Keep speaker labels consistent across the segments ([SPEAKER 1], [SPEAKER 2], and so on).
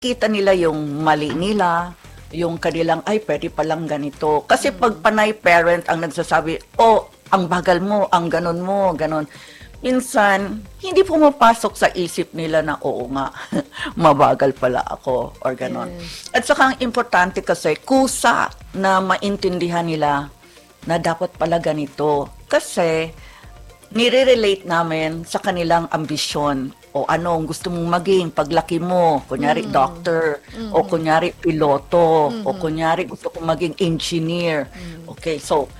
[SPEAKER 1] kita nila yung mali nila, yung kanilang, ay, pwede palang ganito. Kasi pag panay parent ang nagsasabi, oh, ang bagal mo, ang ganon mo, ganon. Minsan, hindi pumapasok sa isip nila na, oo nga, mabagal pala ako, or ganon.
[SPEAKER 2] Yes.
[SPEAKER 1] At saka ang importante kasi, kusa na maintindihan nila na dapat pala ganito. Kasi, nire-relate namin sa kanilang ambisyon o ano ang gusto mong maging paglaki mo, kunyari doctor, o kunyari piloto, o kunyari gusto kong maging engineer. Okay, so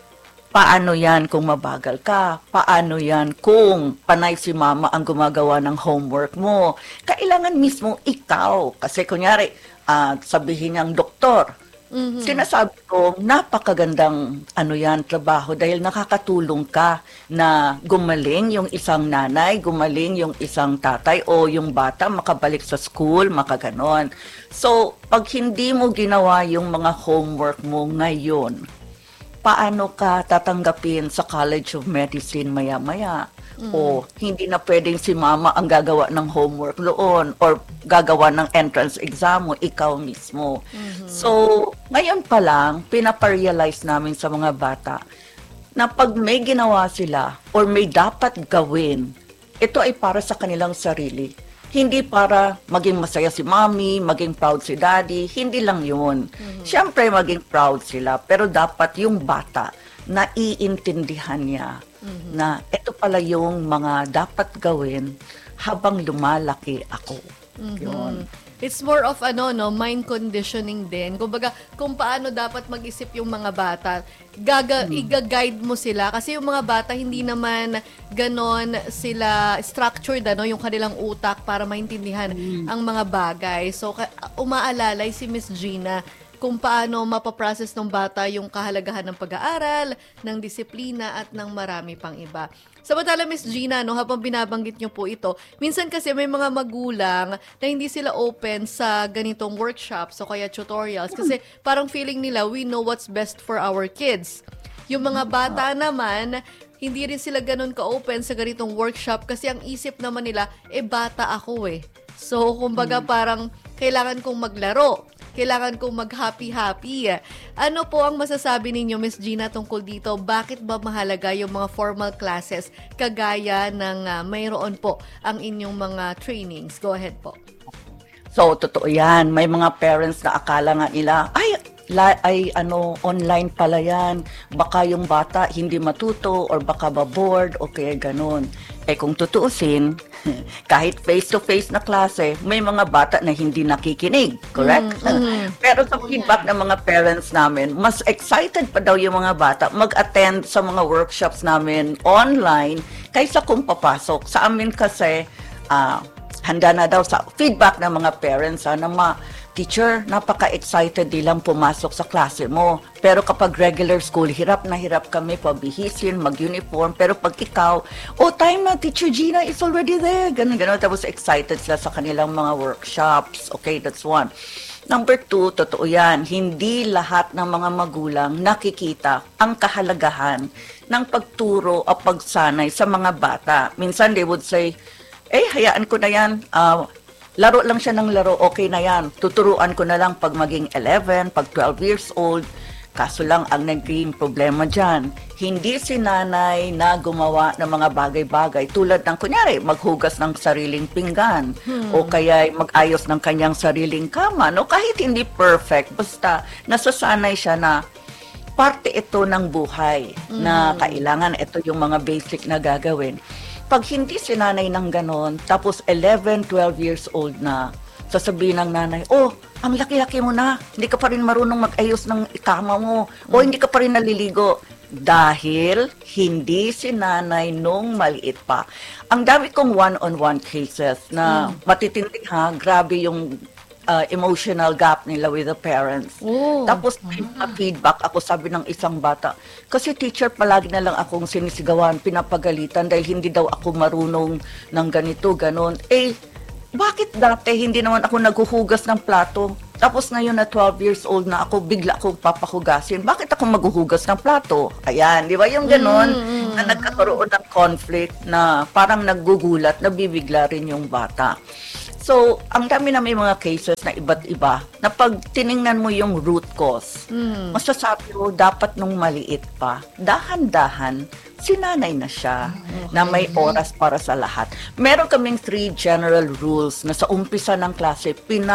[SPEAKER 1] paano yan kung mabagal ka? Paano yan kung panay si mama ang gumagawa ng homework mo? Kailangan mismo ikaw, kasi kunyari sabihin niyang doktor, sinasabi ko, napakagandang trabaho dahil nakakatulong ka na gumaling yung isang nanay, gumaling yung isang tatay o yung bata makabalik sa school, makaganon. So, pag hindi mo ginawa yung mga homework mo ngayon, paano ka tatanggapin sa College of Medicine maya-maya? O hindi na pwedeng si mama ang gagawa ng homework doon or gagawa ng entrance exam mo, ikaw mismo. So, ngayon pa lang, pinaparealize namin sa mga bata na pag may ginawa sila or may dapat gawin, ito ay para sa kanilang sarili. Hindi para maging masaya si mommy, maging proud si daddy, hindi lang yun. Siyempre maging proud sila, pero dapat yung bata na iintindihan niya na ito pala yung mga dapat gawin habang lumalaki ako. Yun.
[SPEAKER 2] It's more of mind conditioning din. Kumbaga, kung paano dapat mag-isip yung mga bata, i-guide mo sila. Kasi yung mga bata, hindi naman ganon sila structured, yung kanilang utak para maintindihan ang mga bagay. So, umaalalay si Miss Gina kung paano mapaprocess ng bata yung kahalagahan ng pag-aaral, ng disiplina, at ng marami pang iba. Samantala, Miss Gina, habang binabanggit niyo po ito, minsan kasi may mga magulang na hindi sila open sa ganitong workshops o kaya tutorials kasi parang feeling nila, we know what's best for our kids. Yung mga bata naman, hindi rin sila ganun ka-open sa ganitong workshop kasi ang isip naman nila, bata ako eh. So, kumbaga parang kailangan kong maglaro. Kailangan kong mag-happy-happy. Ano po ang masasabi ninyo, Miss Gina, tungkol dito? Bakit ba mahalaga yung mga formal classes kagaya ng mayroon po ang inyong mga trainings? Go ahead po.
[SPEAKER 1] So, totoo yan. May mga parents na akala nga nila, online pala yan. Baka yung bata hindi matuto or baka ba-bored o kaya ganun. Kung tutuusin, kahit face-to-face na klase, may mga bata na hindi nakikinig, correct? Pero sa feedback ng mga parents namin, mas excited pa daw yung mga bata mag-attend sa mga workshops namin online kaysa kung papasok. Sa amin kasi, handa na daw sa feedback ng mga parents na teacher, napaka-excited nilang pumasok sa klase mo. Pero kapag regular school, hirap na hirap kami pabihisin, mag-uniform. Pero pag ikaw, time na, Teacher Gina is already there. Ganun. Tapos excited sila sa kanilang mga workshops. Okay, that's one. Number 2, totoo yan, hindi lahat ng mga magulang nakikita ang kahalagahan ng pagturo o pagsanay sa mga bata. Minsan they would say, hayaan ko na yan, laro lang siya ng laro, okay na yan. Tuturuan ko na lang pag maging 11, pag 12 years old. Kaso lang ang naging problema dyan, hindi si nanay na gumawa ng mga bagay-bagay tulad ng kunyari, maghugas ng sariling pinggan o kaya mag-ayos ng kanyang sariling kama. No? Kahit hindi perfect, basta nasasanay siya na parte ito ng buhay na kailangan ito yung mga basic na gagawin. Pag hindi si nanay ng ganon, tapos 11, 12 years old na, sasabihin ng nanay, ang laki-laki mo na, hindi ka pa rin marunong mag-ayos ng ikama mo, o hindi ka pa rin naliligo. Dahil hindi si nanay nung maliit pa. Ang dami kong one-on-one cases na matitindi grabe yung emotional gap nila with the parents. Tapos may feedback ako, sabi ng isang bata, kasi teacher, palagi na lang akong sinisigawan, pinapagalitan dahil hindi daw ako marunong ng ganito, ganon. Bakit dati hindi naman ako naghuhugas ng plato? Tapos ngayon na 12 years old na ako, bigla akong papahugasin. Bakit ako maghuhugas ng plato? Ayan, di ba yung ganon? Na nagkakaroon ng conflict na parang naggugulat, nabibigla rin yung bata. So, ang dami na may mga cases na iba't iba na pag tiningnan mo yung root cause, masasabi mo dapat nung maliit pa, dahan-dahan, sinanay na siya na may oras para sa lahat. Meron kaming 3 general rules na sa umpisa ng klase,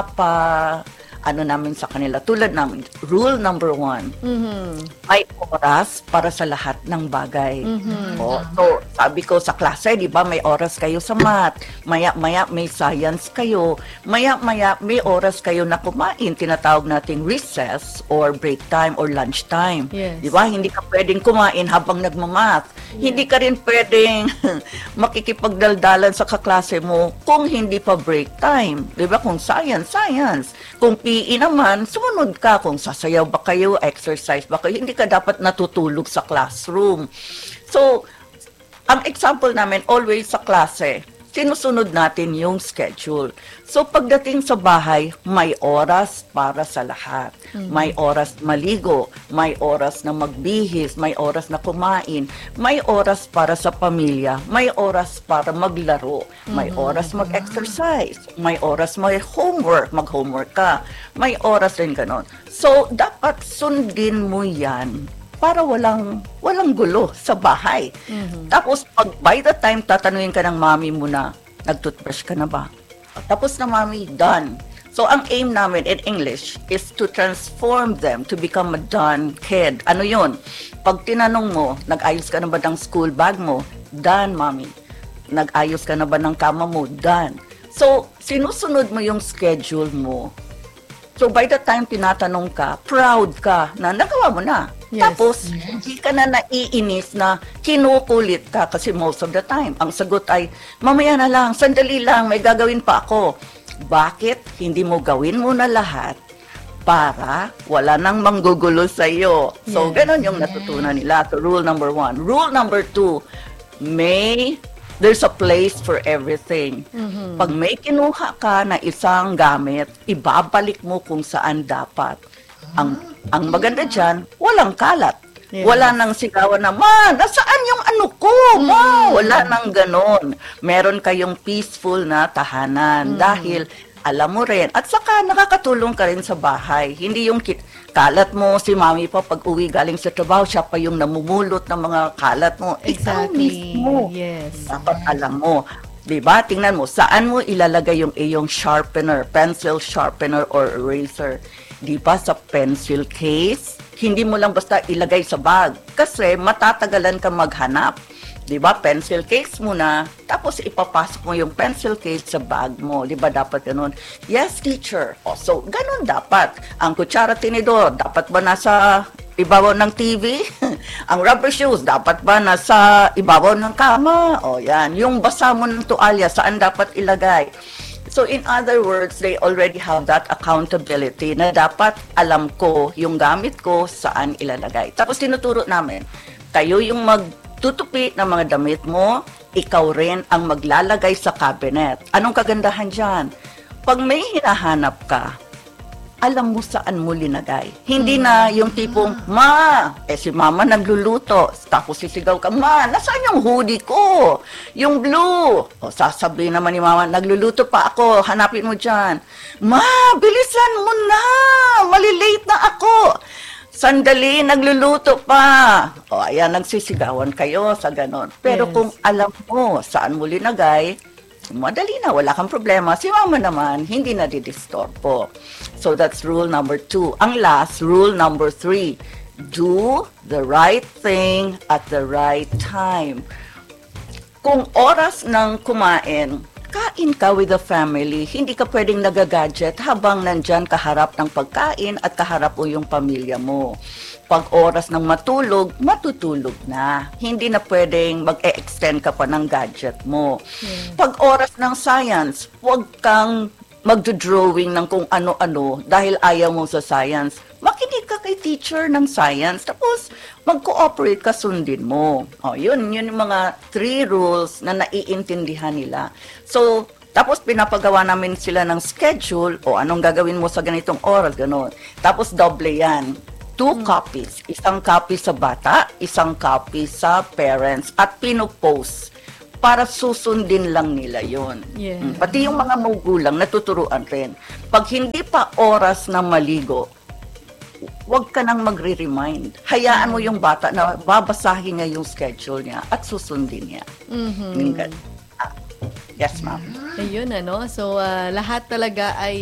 [SPEAKER 1] namin sa kanila. Tulad namin, rule number 1, may oras para sa lahat ng bagay. So, sabi ko sa klase, di ba, may oras kayo sa math, maya-maya may science kayo, maya-maya may oras kayo na kumain, tinatawag nating recess or break time or lunch time.
[SPEAKER 2] Yes.
[SPEAKER 1] Di ba, hindi ka pwedeng kumain habang nagmamath. Hindi ka rin pwedeng makikipagdaldalan sa kaklase mo kung hindi pa break time. Di ba, kung science. Kung PE naman, sumunod ka kung sasayaw ba kayo, exercise ba kayo, hindi ka dapat natutulog sa classroom. So, ang example namin, always sa klase, sinusunod natin yung schedule. So, pagdating sa bahay, may oras para sa lahat. May oras maligo, may oras na magbihis, may oras na kumain, may oras para sa pamilya, may oras para maglaro, may oras mag-exercise, may oras mag-homework ka, may oras rin ganon. So, dapat sundin mo yan para walang gulo sa bahay. Tapos, by the time tatanungin ka ng mami mo na, nag-toothbrush ka na ba? Tapos na mami, done. So, ang aim namin in English is to transform them to become a done kid. Ano yun? Pag tinanong mo, nag-ayos ka na ba ng school bag mo? Done, mami. Nag-ayos ka na ba ng kama mo? Done. So, sinusunod mo yung schedule mo. So, by the time tinatanong ka, proud ka na nagawa mo na.
[SPEAKER 2] Yes.
[SPEAKER 1] Tapos, hindi ka na naiinis na kinukulit ka kasi most of the time, ang sagot ay, mamaya na lang, sandali lang, may gagawin pa ako. Bakit hindi mo gawin mo na lahat para wala nang manggugulo sa iyo? So, ganon yung natutunan nila. So, rule number 1. Rule number 2, there's a place for everything. Pag may kinuha ka na isang gamit, ibabalik mo kung saan dapat. Ang maganda dyan, walang kalat.
[SPEAKER 2] Yes.
[SPEAKER 1] Wala nang sigawan na, Ma, nasaan yung ano ko? Ma, wala nang ganon. Meron kayong peaceful na tahanan dahil alam mo rin. At saka nakakatulong ka rin sa bahay. Hindi yung kalat mo, si mami pa pag uwi galing sa trabaho, siya pa yung namumulot ng mga kalat mo. Ikaw mismo.
[SPEAKER 2] Yes.
[SPEAKER 1] Dapat alam mo. Diba? Tingnan mo, saan mo ilalagay yung iyong sharpener, pencil sharpener or eraser? Di ba sa pencil case? Hindi mo lang basta ilagay sa bag. Kasi matatagalan ka maghanap. Di ba? Pencil case muna, tapos ipapasok mo yung pencil case sa bag mo. Di ba dapat ganun? Yes, teacher. O, so, ganun dapat. Ang kutsara tinidor, dapat ba nasa ibabaw ng TV? Ang rubber shoes, dapat ba nasa ibabaw ng kama? O, yan. Yung basa mo ng tuwalya, saan dapat ilagay? So, in other words, they already have that accountability na dapat alam ko yung gamit ko saan ilalagay. Tapos tinuturo namin, kayo yung magtutupi ng mga damit mo, ikaw rin ang maglalagay sa cabinet. Anong kagandahan dyan? Pag may hinahanap ka, alam mo saan mo linagay. Hindi na yung tipong, Ma, si mama nagluluto. Tapos sisigaw ka, Ma, nasaan yung hoodie ko? Yung blue. O sasabihin naman ni mama, nagluluto pa ako, hanapin mo dyan. Ma, bilisan mo na, malilate na ako. Sandali, nagluluto pa. O ayan, nagsisigawan kayo sa ganon. Pero kung alam mo saan mo linagay, madali na, wala kang problema. Si mama naman, hindi na didistorbo. So that's rule number 2. Ang last, rule number 3. Do the right thing at the right time. Kung oras ng kumain, kain ka with the family. Hindi ka pwedeng nagagadget habang nandyan kaharap ng pagkain at kaharap mo yung pamilya mo. Pag oras ng matulog, matutulog na. Hindi na pwedeng mag-e-extend ka pa ng gadget mo. Pag oras ng science, huwag kang magdo-drawing ng kung ano-ano dahil ayaw mo sa science. Makinig ka kay teacher ng science, tapos mag-cooperate ka, sundin mo. O, yun yung mga 3 rules na naiintindihan nila. So, tapos pinapagawa namin sila ng schedule, o anong gagawin mo sa ganitong oras, gano'n. Tapos doble yan. 2 copies. Isang copy sa bata, isang copy sa parents, at pinopost para susundin lang nila yon.
[SPEAKER 2] Yeah.
[SPEAKER 1] Pati yung mga magulang natuturuan rin. Pag hindi pa oras na maligo, huwag ka nang magre-remind. Hayaan mo yung bata na babasahin niya yung schedule niya at susundin niya. Yung ganun. Yes, ma'am.
[SPEAKER 2] Ayun, ano. So, lahat talaga ay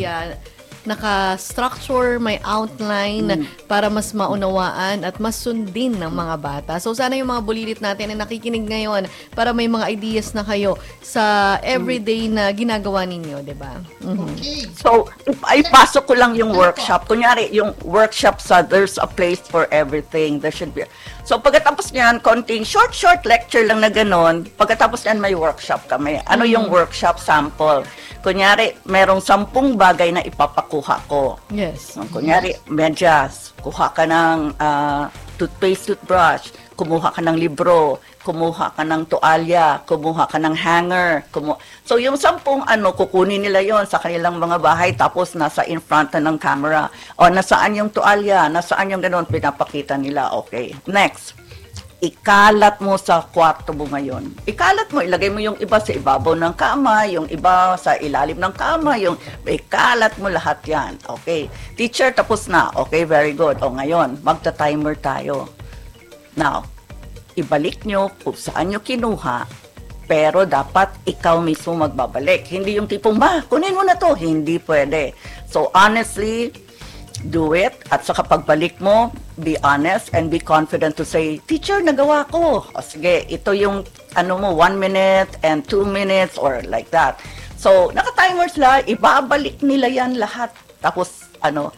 [SPEAKER 2] naka-structure, may outline para mas maunawaan at mas sundin ng mga bata. So, sana yung mga bulilit natin na nakikinig ngayon para may mga ideas na kayo sa everyday na ginagawa ninyo, di ba?
[SPEAKER 3] Okay.
[SPEAKER 1] So, ay pasok ko lang yung workshop. Kunyari, yung workshop sa there's a place for everything. There should be. So, pagkatapos niyan, konting short lecture lang na ganon. Pagkatapos niyan, may workshop kami. Ano yung workshop sample? Kunyari, merong 10 bagay na ipapakuha ko.
[SPEAKER 2] Yes.
[SPEAKER 1] Kunyari, medyas. Kuha ka ng toothpaste, toothbrush. Kumuha ka ng libro. Kumuha ka ng tualya. Kumuha ka ng hanger. So, yung 10 kukunin nila yon sa kanilang mga bahay. Tapos, nasa in front na ng camera. O, nasaan yung tualya? Nasaan yung ganon? Pinapakita nila. Okay. Next. Ikalat mo sa kwarto mo ngayon. Ikalat mo, ilagay mo yung iba sa ibabaw ng kama, yung iba sa ilalim ng kama, ikalat mo lahat yan. Okay. Teacher, tapos na. Okay, very good. O ngayon, magta-timer tayo. Now, ibalik nyo kung saan nyo kinuha, pero dapat ikaw mismo magbabalik. Hindi yung tipong, kunin mo na to. Hindi pwede. So, honestly, do it. At sa pagbalik mo, be honest and be confident to say, teacher, nagawa ko. O sige, ito yung 1 minute and 2 minutes or like that. So, naka-timer sila, ibabalik nila yan lahat. Tapos,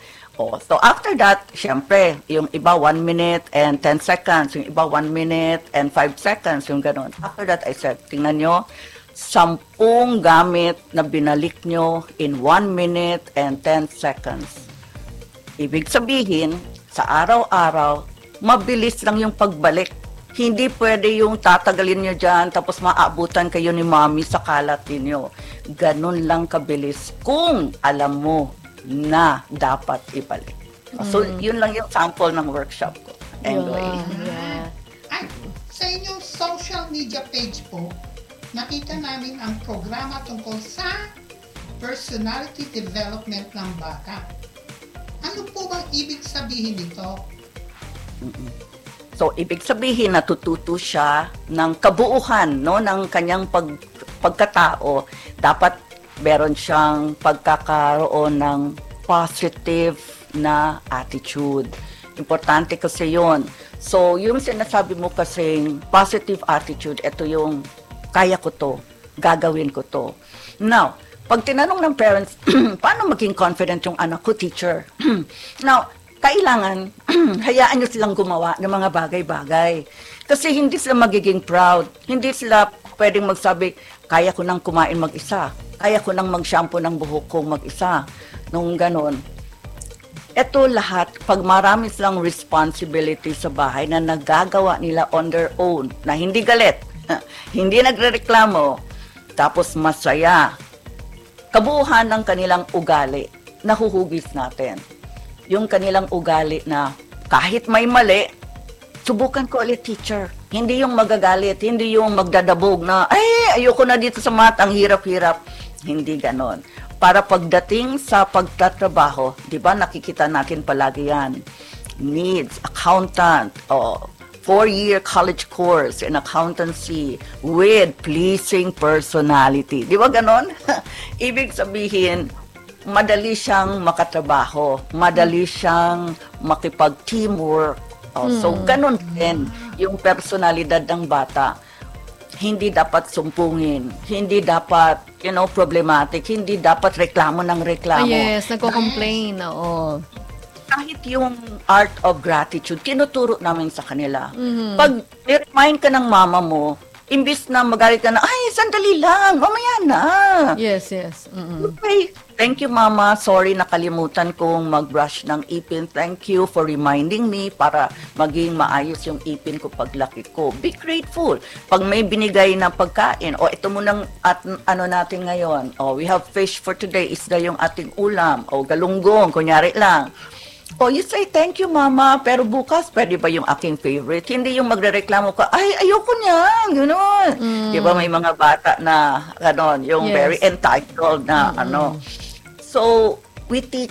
[SPEAKER 1] so after that, syempre, yung iba 1 minute and 10 seconds, yung iba 1 minute and 5 seconds, yung ganun. After that, I said, tingnan nyo, 10 gamit na binalik nyo in 1 minute and 10 seconds. Ibig sabihin, sa araw-araw, mabilis lang yung pagbalik. Hindi pwede yung tatagalin nyo dyan, tapos maabutan kayo ni mami sa kalat ninyo. Ganun lang kabilis kung alam mo na dapat ibalik. So, yun lang yung sample ng workshop ko. Anyway.
[SPEAKER 2] Yeah.
[SPEAKER 3] At sa inyong social media page po, nakita namin ang programa tungkol sa personality development ng bata. Ano po bang ibig sabihin nito?
[SPEAKER 1] So, ibig sabihin natututo siya ng kabuuhan, ng kanyang pagkatao. Dapat meron siyang pagkakaroon ng positive na attitude. Importante kasi yun. So, yung sinasabi mo kasing positive attitude, ito yung kaya ko to, gagawin ko to. Now, pag tinanong ng parents, paano maging confident yung anak ko, teacher? Now, kailangan hayaan nyo silang gumawa ng mga bagay-bagay. Kasi hindi sila magiging proud. Hindi sila pwedeng magsabi, kaya ko nang kumain mag-isa. Kaya ko nang mag-shampoo ng buhok ko mag-isa. Nung ganon. Ito lahat, pag marami silang responsibility sa bahay na nagagawa nila on their own, na hindi galit, hindi nagrereklamo, tapos masaya, kabuuhan ng kanilang ugali, nahuhugis natin. Yung kanilang ugali na kahit may mali, subukan ko ulit, teacher. Hindi yung magagalit, hindi yung magdadabog na, ayoko na dito sa math, ang hirap-hirap. Hindi ganon. Para pagdating sa pagtatrabaho, di ba nakikita natin palagi yan, needs, accountant, 4-year college course in accountancy with pleasing personality. Di ba ganon? Ibig sabihin, madali siyang makatrabaho, madali siyang makipag-teamwork. So, ganon din yung personalidad ng bata. Hindi dapat sumpungin, hindi dapat, problematic, hindi dapat reklamo ng reklamo.
[SPEAKER 2] Yes, nagko-complain, oo.
[SPEAKER 1] Kahit yung art of gratitude, tinuturo namin sa kanila. Pag i-remind ka ng mama mo, imbis na magalit ka na, sandali lang, mamaya na.
[SPEAKER 2] Yes.
[SPEAKER 1] Okay, thank you mama, sorry nakalimutan kong mag-brush ng ipin. Thank you for reminding me para maging maayos yung ipin ko paglaki ko. Be grateful. Pag may binigay na pagkain, ito munang natin ngayon. We have fish for today, isda yung ating ulam. Galunggong, kunyari lang. Oh, you say, thank you, mama, pero bukas, pwede ba yung aking favorite? Hindi yung magrereklamo ka, ay, ayoko niyan, gano'n. Di ba, may mga bata na, gano'n, yung
[SPEAKER 2] Yes.
[SPEAKER 1] very entitled na, So, we teach